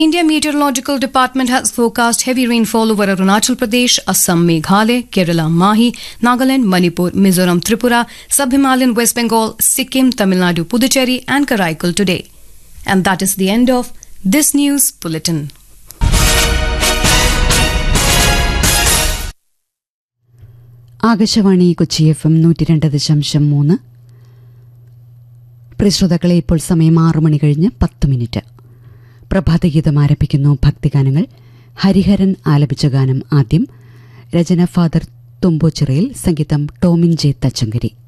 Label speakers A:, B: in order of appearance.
A: India Meteorological Department has forecast heavy rainfall over Arunachal Pradesh, Assam, Meghalaya, Kerala, Mahi, Nagaland, Manipur, Mizoram, Tripura, Sub-Himalayan West Bengal, Sikkim, Tamil Nadu, Puducherry and Karaikal today. And that is the end of this news bulletin.
B: Akashvani Kochi FM 102.3. പ്രിയശ്രോതാക്കളെ, ഇപ്പോൾ സമയം 6 മണി കഴിഞ്ഞ് 10 minute. പ്രഭാതഗീതം ആരംഭിക്കുന്നു. ഭക്തിഗാനങ്ങൾ. ഹരിഹരൻ ആലപിച്ച ഗാനം ആദ്യം. രചന father തുമ്പോച്ചിറയിൽ, സംഗീതം Tomin J Thachankary.